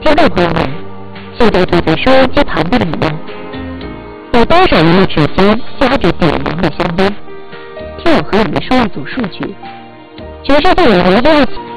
听众朋友们，现在坐在收音机旁的你们，有多少人的指尖夹着点燃的香烟？听我和你们说一组数据：全世界有1.2